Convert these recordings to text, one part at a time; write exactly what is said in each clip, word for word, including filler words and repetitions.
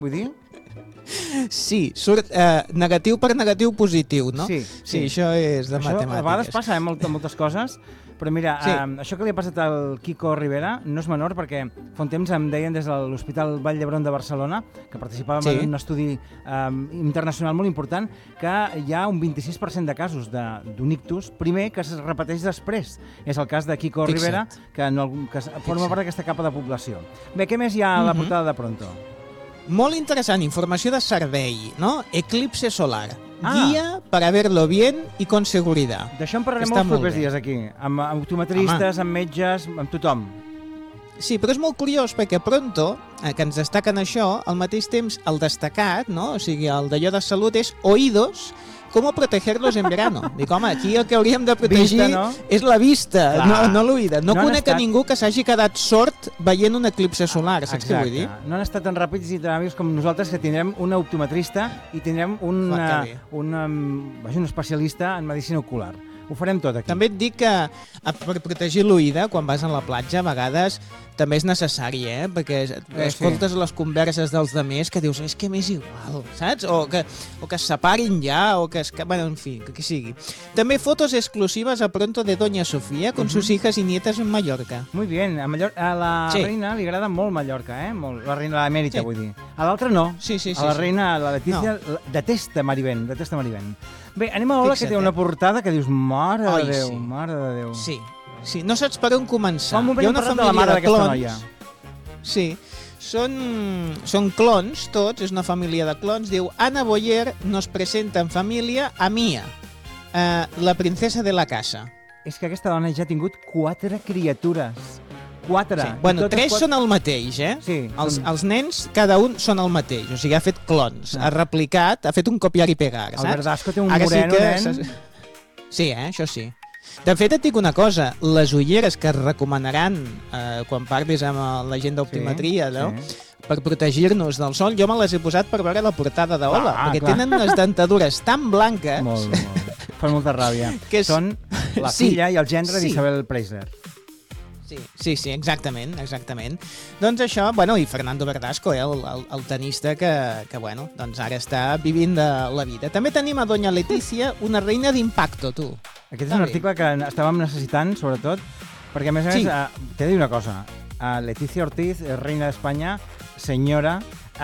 vull dir? Sí, surt eh, negatiu per negatiu positiu, no? Sí, sí. sí. Això és de això matemàtiques. A vegades passa, eh, molt, moltes coses, però mira, Sí. eh, això que li ha passat al Quico Rivera no és menor perquè fa un temps em deien des de l'Hospital Vall d'Hebron de Barcelona, que participàvem Sí. en un estudi eh, internacional molt important, que hi ha un vint-i-sis per cent de casos d'un ictus, primer, que es repeteix després. És el cas de Quico Fixa't. Rivera, que, en algun, que forma part d'aquesta capa de població. Bé, què més hi ha a la Mhm. portada de Pronto? Molt interessant, informació de servei, no? Eclipse solar. Ah. Guia para verlo bien y con seguridad. D'això en parlarem Està molts molt propers bé. dies aquí, amb optometristes, amb metges, amb tothom. Sí, però és molt curiós perquè Pronto, eh, que ens destaquen això, al mateix temps el destacat, no? O sigui, el d'allò de salut és oídos, cómo protegerlos en verano. Dic, home, aquí el que hauríem de protegir Vista, no? és la vista, Clar. no, no l'oïda. No, No han conec estat- a ningú que s'hagi quedat sort veient un eclipse solar, saps què vull dir? No han estat tan ràpids i tan hàbils com nosaltres, que tindrem un optometrista i tindrem un, Clar, uh, que bé. un, um, vaja, un especialista en medicina ocular. Ho farem tot aquí. També et dic que a- per protegir l'oïda, quan vas a la platja, a vegades també és necessari, eh? Perquè es- Eh, escoltes les converses dels demés que dius, és que m'és igual, saps? O que, o que es separin ja, o que es... Bueno, en fi, que, que sigui. També fotos exclusives a Pronto de Doña Sofía con uh -huh. sus hijas y nietas en Mallorca. Muy bien, a, Mallor a la Sí. reina li agrada molt Mallorca, eh? Molt. La reina, l'emèrita, Sí. vull dir. A l'altra no. Sí, sí, sí. a la sí. reina, la Letícia, no. detesta Marivent, detesta Marivent. Bé, anem a veure que Fixa't, té una eh? portada que dius, mare Ai, de Déu, sí. mare de Déu. Sí, sí, no saps per on començar. Fa un moment Hi ha hem una parlat de la família mare d'aquesta clons. noia. Sí, són, són clons tots, és una família de clons. Diu, Ana Boyer nos presenta en família a Mia, eh, la princesa de la casa. És que aquesta dona ja ha tingut quatre criatures. Quatre. Sí. I Bueno, totes tres quatre... són el mateix, eh? Sí, Els, són- els nens, cada un són el mateix, o sigui, ha fet clons, Ah. ha replicat, ha fet un copiar i pegar, El saps? Verdasco té un Ara moreno, sí que... nen. s'ha- Sí, eh? Això sí. De fet, et dic una cosa, les ulleres que es recomanaran eh, quan parlis amb eh, la gent d'optometria, Sí, no? sí. per protegir-nos del sol, jo me les he posat per veure la portada d'Ola, Ah, perquè clar. tenen unes dentadures tan blanques Molt, molt. Fa molta ràbia. que és... Són la Sí, filla i el gendre sí. d'Isabel Preisler. Sí, sí, sí, exactament, exactament. Doncs això, bueno, i Fernando Verdasco, eh, el, el, el tenista que, que, bueno, doncs ara està vivint de la vida. També tenim a Doña Letícia, una reina d'impacto, tu. Aquest és Està un bé. article que estàvem necessitant, sobretot, perquè, a més a més, Sí. eh, t'he de dir una cosa. Uh, Letícia Ortiz, eh, reina d'Espanya, senyora,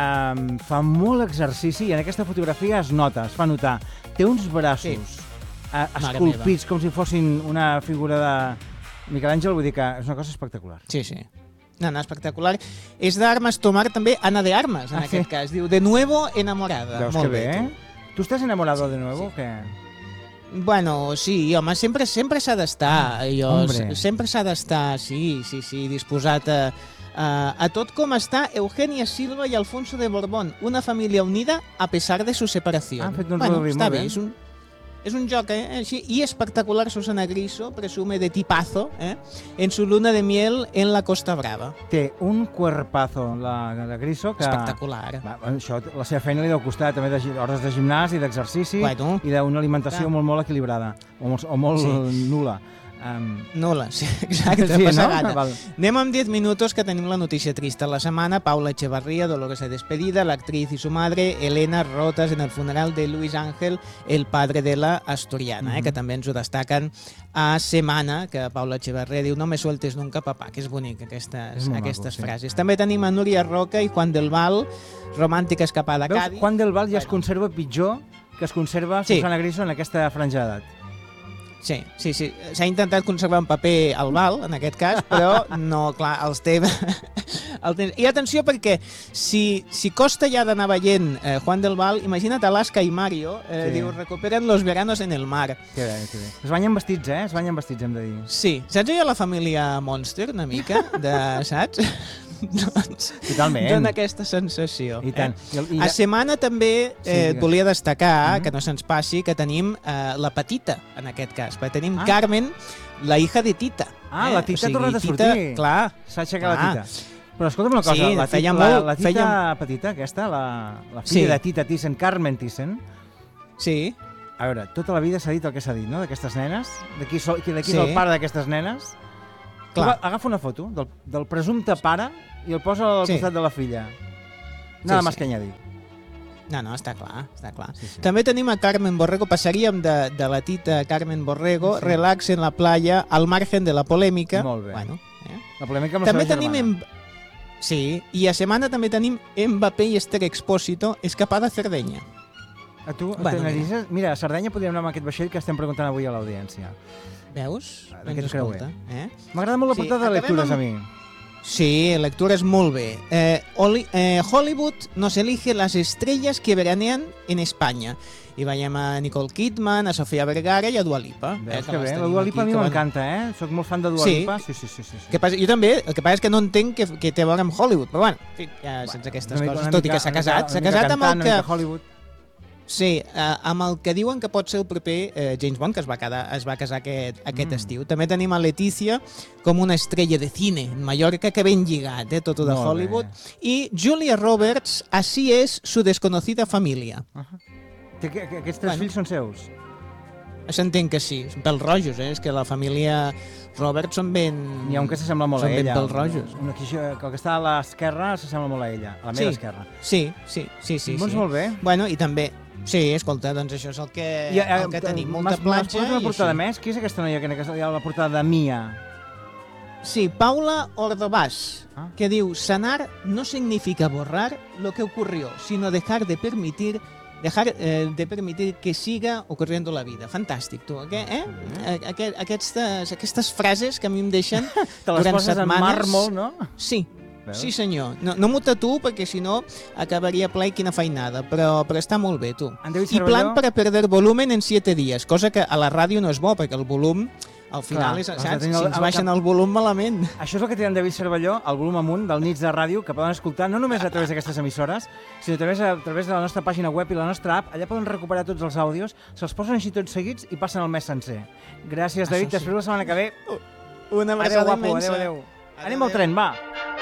um, fa molt exercici i en aquesta fotografia es nota, es fa notar. Té uns braços Sí. uh, Mare esculpits com si fossin una figura de Miquel Àngel, vull dir que és una cosa espectacular. Sí, sí. No, no, espectacular. És d'Armes Tomar també Ana de Armas, en Ah, aquest sí? cas. Diu, de nuevo enamorada. Veus Molt que bé, eh? Tu estàs enamorado de nuevo o què? tu. Bueno, sí, home, sempre sempre s'ha d'estar. Jo, Hombre. sempre s'ha d'estar, sí, sí, sí, disposat a, a, a tot com està Eugenia Silva i Alfonso de Borbón, una família unida a pesar de su separación. Han fet un bueno, rodolí, està molt bé, bé. és un, és un joc, eh? Així, i espectacular Susana Griso, presume de tipazo, eh? En su luna de miel en la Costa Brava. Té un cuerpazo, la, la Griso, que... Espectacular. Va, això, la seva feina li deu costar també de, gi- hores de gimnàs i d'exercici Bueno, i d'una alimentació clar. molt, molt equilibrada o molt, o molt Sí. nul·la. Um, nula, sí, exacte, sí, passagada. no? Val. Anem amb diez minutos que tenim la notícia trista de la setmana. Paula Echevarría, dolorosa despedida, la actriz y su madre, Elena, rotas en el funeral de Luis Ángel, el padre de la asturiana, eh, Mhm. que també ens ho destaquen a Semana, que Paula Echevarría diu no me sueltes nunca, papà, que és bonic aquestes, És molt aquestes maco, sí. frases. També tenim a Núria Roca i Juan del Val, romàntica escapada a Veus, Cádiz. Juan del Val ja es Bueno. conserva pitjor que es conserva Sí. Susana Griso en aquesta franja d'edat. Sí, sí, sí. S'ha intentat conservar un paper al Val, en aquest cas, però no, clar, els té... el té... I atenció perquè si, si costa ja d'anar veient eh, Juan del Val, imagina't Alaska i Mario, eh, Sí. diu, recuperen los veranos en el mar. Que bé, que bé. Es banyen vestits, eh? Es banyen vestits, hem de dir. Sí, saps allò la família Monster, una mica, de, saps? doncs, Totalment. dona aquesta sensació. I tant. Eh? I, el- i, A Setmana també eh, Sí, volia destacar, Mhm. que no se'ns passi, que tenim eh, la petita, en aquest cas, perquè tenim Ah. Carmen, la hija de Tita. Ah, eh? la Tita ha tornat a Tita, sortir. Clar, S'ha aixecat la clar. Tita. Però escolta'm una cosa, Sí, la, feia tita, la, molt- la Tita feia- petita, aquesta, la, la filla Sí. de Tita Thyssen, Carmen Thyssen, sí, a veure, tota la vida s'ha dit el que s'ha dit, no?, d'aquestes nenes, de qui, so, de qui Sí. és el pare d'aquestes nenes. Tu clar. va- agafa una foto del, del presumpte pare i el posa al Sí. costat de la filla. Nada Sí, más sí. que añadir. No, no, està clar, està clar. Sí, sí. També tenim a Carmen Borrego, passaríem de, de la tita Carmen Borrego, Sí. relax en la playa, al margen de la polèmica. Molt bé. Bueno, eh? La polèmica amb la També seva tenim... germana. Em... Sí, i a setmana també tenim Mbappé i Esther Expósito, escapada a Cerdeña. A tu, a Bueno, Tenerife... Mira, a Sardenya podríem anar amb aquest vaixell que estem preguntant avui a l'audiència. Veus? D'aquest creuer. Eh? M'agrada molt la Sí, portada de acabem lectures, amb- a mi. Sí, lectures molt bé. Eh, Oli eh, Hollywood nos elige las estrellas que veranean en España. I veiem a Nicole Kidman, a Sofía Vergara i a Dua Lipa. Veus que que les bé? La tenim Dua aquí, Lipa a mi que van- m'encanta, eh? Soc molt fan de Dua Sí. Lipa. Sí, sí, sí. sí, sí. Que passa, jo també, el que passa és que no entenc que, que té a veure amb Hollywood, però bueno, en fi, ja sense aquestes Una mica- coses, una tot i mica- que s'ha una mica- casat, s'ha una mica casat amb el cantant, que... una mica Hollywood. Sí, eh, amb el que diuen que pot ser el proper eh, James Bond, que es va, quedar, es va casar aquest, aquest Mm. estiu. També tenim a Letícia com una estrella de cine en Mallorca, que ben lligat, eh, tot de Molt Hollywood. bé. I Julia Roberts, así es su desconocida familia. Té que, que aquests tres Bueno. fills són seus. S'entén que sí, són pèls rojos, eh? És que la família Roberts són ben... N'hi ha un que s'assembla molt són a ben ella. pèls rojos. Un aquí, que el que està a l'esquerra s'assembla molt a ella, a la meva Sí. esquerra. Sí, sí, sí, sí. doncs sí. molt bé. Bueno, i també... Sí, escolta, doncs això és el que, I, eh, el que tenim. Molta m'has- m'has platja posat una i portada així. més? Qui és aquesta noia que hi ha la portada de Mia? Sí, Paula Ordovás, Ah. que diu, sanar no significa borrar lo que ocurrió, sino dejar de permitir dejar eh, de permitir que siga ocurriendo la vida. Fantàstic, tu. Eh? eh? Aqu aquestes, aquestes frases que a mi em deixen Te les durant poses en setmanes... màrmol, no? Sí, Veus? sí senyor. No, no m'ho tatuo perquè si no acabaria ple i quina feinada, però, però està molt bé, tu. En David I plan Cervelló- para perder volumen en siete días, cosa que a la ràdio no és bo, perquè el volum, al final, Clar, és, has de saps? Si tenir el- ens el baixen cap- el volum malament. Això és el que té en David Cervelló, el volum amunt del Nits de Ràdio, que poden escoltar no només a través d'aquestes emissores, sinó a través, a través de la nostra pàgina web i la nostra app. Allà poden recuperar tots els àudios, se'ls posen així tots seguits i passen el mes sencer. Gràcies, David. Això sí. T'espero la setmana que ve. Una Adéu, abraçada guapo. immensa. Adéu, adéu. Anem Adéu. al tren, va.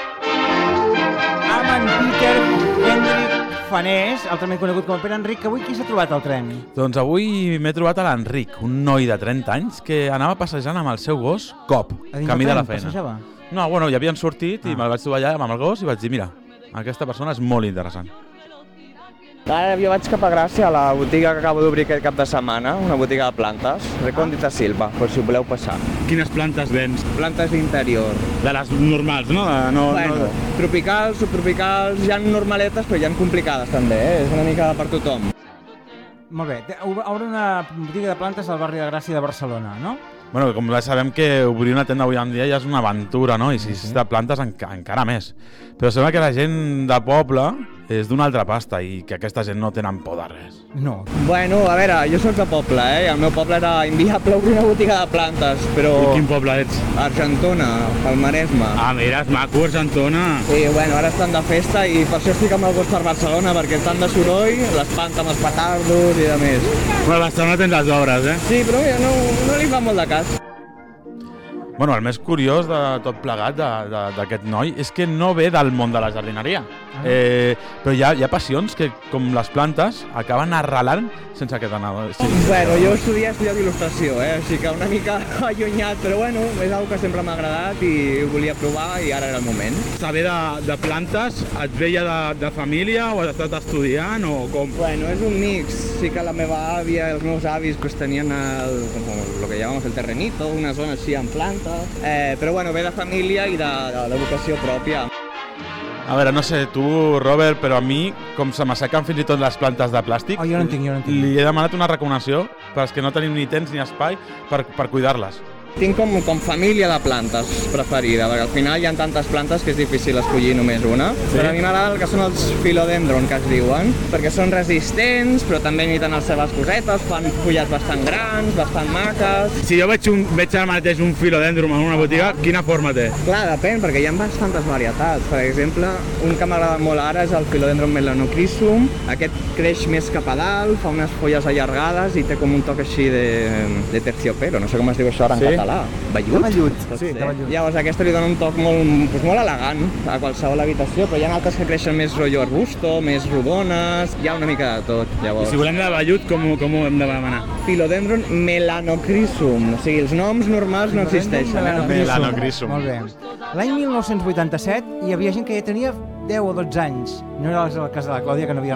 Amb en Peter Hendrik Fanés, altrament conegut com a Pere Enric, que avui qui s'ha trobat al tren? Doncs avui m'he trobat a l'Enric, un noi de trenta anys que anava passejant amb el seu gos Cop, A dins camí del de la tren, feina. passejava? No, bueno, ja havien sortit i Ah. me'l vaig trobar allà amb el gos i vaig dir, mira, aquesta persona és molt interessant. Ara jo vaig cap a Gràcia, a la botiga que acabo d'obrir aquest cap de setmana, una botiga de plantes, Recòndita Silva, per si ho voleu passar. Quines plantes vens? Plantes d'interior. De les normals, no? De, no, Bueno, no... tropicals, subtropicals, hi ha normaletes, però hi ha complicades també, eh? És una mica per tothom. Molt bé. Té- Obre una botiga de plantes al barri de Gràcia de Barcelona, no? Bueno, com ja sabem que obrir una tenda avui en dia ja és una aventura, no? I si és de plantes enca encara més. Però sembla que la gent de poble és d'una altra pasta i que aquesta gent no tenen por de res. No. Bueno, a veure, jo sóc de poble, eh? I el meu poble era inviable obrir una botiga de plantes, però... I quin poble ets? Argentona, pel Maresme. Ah, mira, és maco, Argentona. I bueno, ara estan de festa i per això estic amb el gos per Barcelona, perquè tant de soroll, l'espanta amb els petardos i de més. Bueno, a Barcelona tens les obres, eh? Sí, però mira, no, no li fa molt de cas. Bueno, el més curiós de tot plegat de- de- d'aquest noi és que no ve del món de la jardineria. Ah. Eh, però hi ha, hi ha passions que, com les plantes, acaben arrelant sense que t'anava. Sí. Bueno, jo estudia, he estudiat il·lustració, eh? Així que una mica allunyat, però bueno, és una que sempre m'ha agradat i ho volia provar i ara era el moment. Saber de, de plantes, et veia de, de família o has estat estudiant o com? Bueno, és un mix. Sí que la meva àvia i els meus avis pues, tenien el, com lo que llamamos el terrenito, una zona així amb plantes, eh, però bueno, ve de família i de, de, de vocació pròpia. A veure, no sé, tu, Robert, però a mi, com se m'assequen fins i tot les plantes de plàstic, Oh, jo no en tinc, jo no en tinc. li he demanat una recomanació per als que no tenim ni temps ni espai per, per cuidar-les. Tinc com, com família de plantes preferida, perquè al final hi ha tantes plantes que és difícil escollir només una. Sí. Però a mi m'agrada el que són els philodendron, que es diuen, perquè són resistents, però també imiten les seves cosetes, fan fulles bastant grans, bastant maques. Si jo veig, un, veig ara mateix un filodendron en una botiga, quina forma té? Clar, depèn, perquè hi ha bastantes varietats. Per exemple, un que m'agrada molt ara és el philodendron melanocrisum. Aquest creix més cap a dalt, fa unes fulles allargades i té com un toc així de, de terciopelo, no sé com es diu això ara en Sí? català. Vellut? Vellut, Pot sí, ser. de vellut. Llavors aquesta li dona un toc molt, doncs molt elegant a qualsevol habitació, però hi ha altres que creixen més rotllo arbusto, més rodones, hi ha una mica de tot. I Llavors, si volem de vellut, com, ho- com ho hem de demanar? philodendron melanocrisum, o sigui, els noms normals no existeixen. Eh? Melanocrisum. Molt bé. L'any mil nou-cents vuitanta-set hi havia gent que ja tenia deu o dotze anys. No era el cas de la Clàudia, que no havia